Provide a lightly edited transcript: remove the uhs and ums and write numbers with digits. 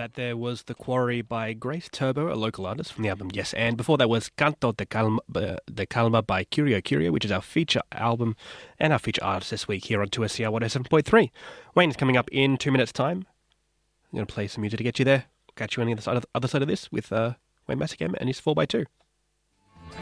That there was The Quarry by Grace Turbo, a local artist from the album Yes And. Before that was Canto de Calma by Curio Curio, which is our feature album and our feature artist this week here on 2SCR 107.3. Wayne is coming up in 2 minutes' time. I'm going to play some music to get you there. Catch you on the other side of this with Wayne Massacam and his 4x2.